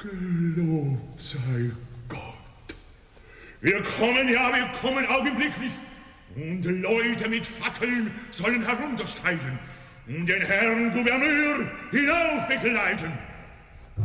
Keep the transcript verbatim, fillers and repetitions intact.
Gelobt sei Gott. Wir kommen, ja, wir kommen augenblicklich. Und Leute mit Fackeln sollen heruntersteigen und den Herrn Gouverneur hinauf begleiten.